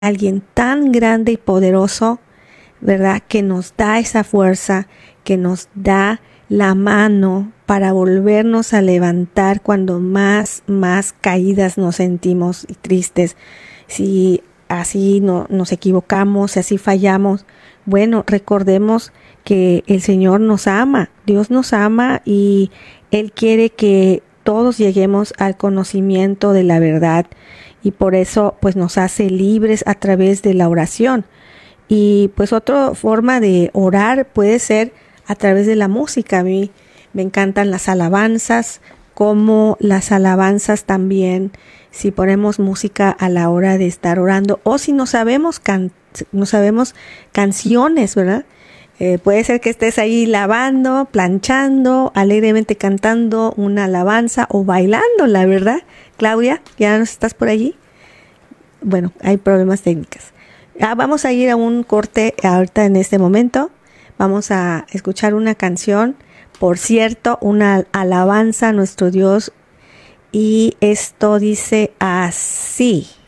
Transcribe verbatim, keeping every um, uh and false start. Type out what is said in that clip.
alguien tan grande y poderoso, ¿verdad? Que nos da esa fuerza, que nos da la mano para volvernos a levantar cuando más, más caídas nos sentimos y tristes. Si así no, nos equivocamos, si así fallamos, bueno, recordemos que el Señor nos ama, Dios nos ama y Él quiere que todos lleguemos al conocimiento de la verdad y por eso pues nos hace libres a través de la oración. Y pues otra forma de orar puede ser a través de la música. A mí me encantan las alabanzas, como las alabanzas también, si ponemos música a la hora de estar orando o si no sabemos, can- no sabemos canciones, ¿verdad? Eh, puede ser que estés ahí lavando, planchando, alegremente cantando una alabanza o bailando, la verdad. Claudia, ¿ya no estás por allí? Bueno, hay problemas técnicos. Ah, vamos a ir a un corte ahorita en este momento. Vamos a escuchar una canción, por cierto, una alabanza a nuestro Dios. Y esto dice así.